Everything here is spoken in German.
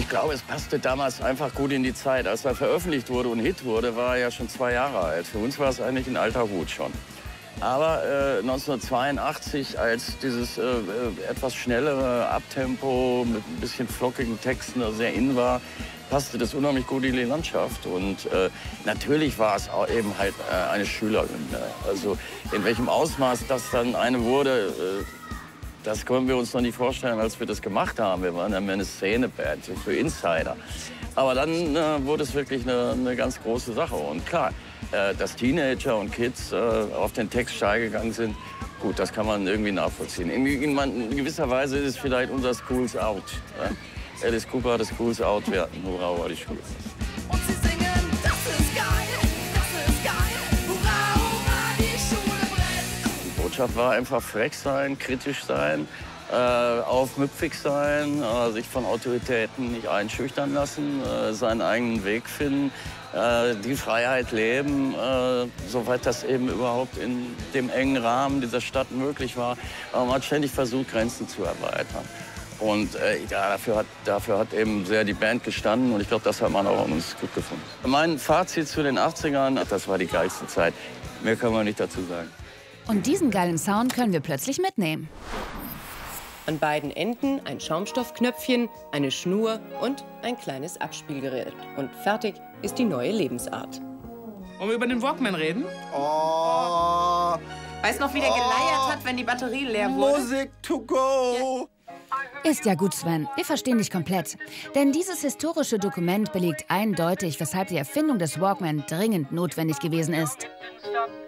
Ich glaube, es passte damals einfach gut in die Zeit. Als er veröffentlicht wurde und Hit wurde, war er ja schon 2 Jahre alt. Für uns war es eigentlich ein alter Hut schon. Aber 1982, als dieses etwas schnellere Abtempo mit ein bisschen flockigen Texten sehr in war, passte das unheimlich gut in die Landschaft. Und natürlich war es auch eben halt eine Schülerhymne. Also in welchem Ausmaß das dann eine wurde, das können wir uns noch nicht vorstellen, als wir das gemacht haben. Wir waren ja mehr eine Szeneband, so für Insider. Aber dann wurde es wirklich eine ganz große Sache. Und klar, dass Teenager und Kids auf den Text steil gegangen sind, gut, das kann man irgendwie nachvollziehen. In gewisser Weise ist es vielleicht unser Schools Out. Ja? Alice Cooper hat das Schools Out, wir hatten Hurra, hurra, die Schule. Und sie singen, das ist geil, hurra, hurra, die Schule brennt. Die Botschaft war einfach frech sein, kritisch sein, aufmüpfig sein, sich von Autoritäten nicht einschüchtern lassen, seinen eigenen Weg finden, die Freiheit leben, soweit das eben überhaupt in dem engen Rahmen dieser Stadt möglich war. Aber man hat ständig versucht, Grenzen zu erweitern. Und ja, dafür hat eben sehr die Band gestanden und ich glaube, das hat man auch an uns gut gefunden. Mein Fazit zu den 80ern, das war die geilste Zeit. Mehr kann man nicht dazu sagen. Und diesen geilen Sound können wir plötzlich mitnehmen. An beiden Enden ein Schaumstoffknöpfchen, eine Schnur und ein kleines Abspielgerät. Und fertig ist die neue Lebensart. Wollen wir über den Walkman reden? Oh, Weißt noch, wie der geleiert hat, wenn die Batterie leer wurde? Musik to go! Ist ja gut, Sven. Wir verstehen dich komplett. Denn dieses historische Dokument belegt eindeutig, weshalb die Erfindung des Walkman dringend notwendig gewesen ist.